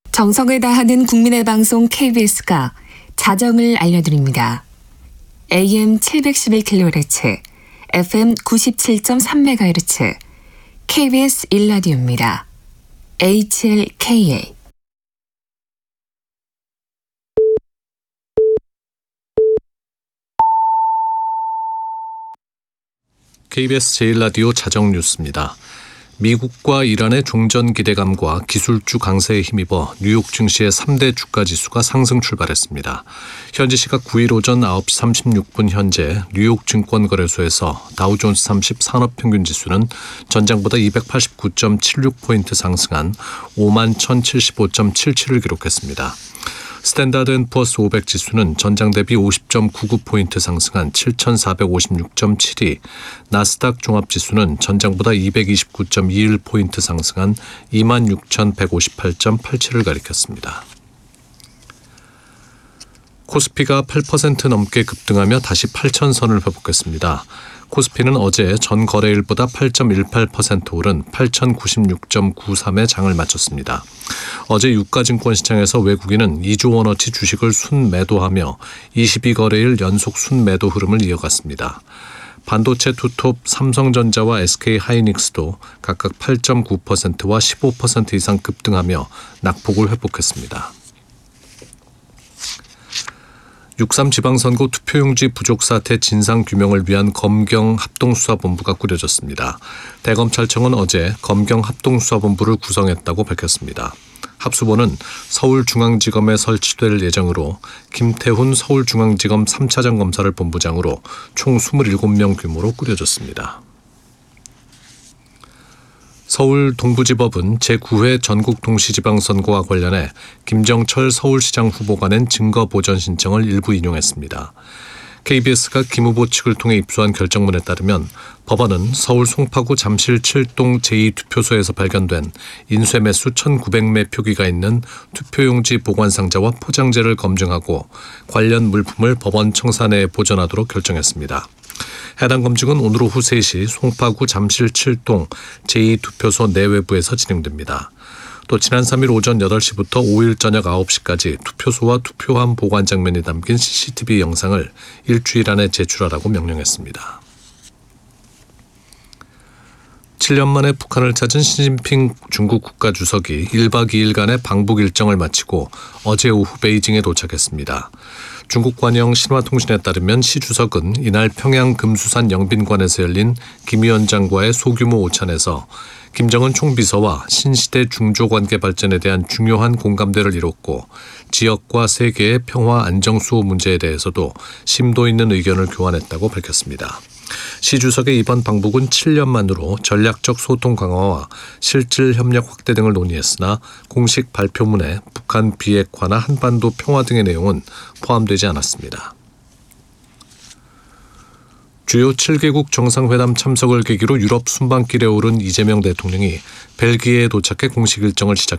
정성을 다하는 국민의 방송 KBS가 자정을 알려드립니다. AM 711kHz, FM 97.3MHz, KBS 1라디오입니다. HLKA. KBS 제1라디오 자정뉴스입니다. 미국과 이란의 종전 기대감과 기술주 강세에 힘입어 뉴욕 증시의 3대 주가지수가 상승 출발했습니다. 현지 시각 9일 오전 9시 36분 현재 뉴욕 증권거래소에서 다우존스 30 산업평균지수는 전장보다 289.76포인트 상승한 51,075.77을 기록했습니다. 스탠다드 앤 푸어스 500 지수는 전장 대비 50.99포인트 상승한 7,456.72, 나스닥 종합지수는 전장보다 229.21포인트 상승한 26,158.87을 가리켰습니다. 코스피가 8% 넘게 급등하며 다시 8,000선을 회복했습니다. 코스피는 어제 전 거래일보다 8.18% 오른 8,096.93에 장을 마쳤습니다. 어제 유가증권 시장에서 외국인은 2조 원어치 주식을 순매도하며 22거래일 연속 순매도 흐름을 이어갔습니다. 반도체 투톱 삼성전자와 SK하이닉스도 각각 8.9%와 15% 이상 급등하며 낙폭을 회복했습니다. 6.3 지방선거 투표용지 부족 사태 진상규명을 위한 검경합동수사본부가 꾸려졌습니다. 대검찰청은 어제 검경합동수사본부를 구성했다고 밝혔습니다. 합수본은 서울중앙지검에 설치될 예정으로 김태훈 서울중앙지검 3차장 검사를 본부장으로 총 27명 규모로 꾸려졌습니다. 서울 동부지법은 제9회 전국동시지방선거와 관련해 김정철 서울시장 후보가 낸 증거보전 신청을 일부 인용했습니다. KBS가 김 후보 측을 통해 입수한 결정문에 따르면 법원은 서울 송파구 잠실 7동 제2투표소에서 발견된 인쇄매수 1,900매 표기가 있는 투표용지 보관상자와 포장재를 검증하고 관련 물품을 법원 청사내에 보존하도록 결정했습니다. 해당 검증은 오늘 오후 3시 송파구 잠실 7동 제2투표소 내외부에서 진행됩니다. 또 지난 3일 오전 8시부터 5일 저녁 9시까지 투표소와 투표함 보관 장면이 담긴 CCTV 영상을 일주일 안에 제출하라고 명령했습니다. 7년 만에 북한을 찾은 시진핑 중국 국가주석이 1박 2일간의 방북 일정을 마치고 어제 오후 베이징에 도착했습니다. 중국 관영 신화통신에 따르면 시 주석은 이날 평양 금수산 영빈관에서 열린 김 위원장과의 소규모 오찬에서 김정은 총비서와 신시대 중조관계 발전에 대한 중요한 공감대를 이뤘고 지역과 세계의 평화 안정 수호 문제에 대해서도 심도 있는 의견을 교환했다고 밝혔습니다. 시 주석의 이번 방북은 7년 만으로 전략적 소통 강화와 실질 협력 확대 등을 논의했으나 공식 발표문에 북한 비핵화나 한반도 평화 등의 내용은 포함되지 않았습니다. 주요 7개국 정상회담 참석을 계기로 유럽 순방길에 오른 이재명 대통령이 벨기에에 도착해 공식 일정을 시작했습니다.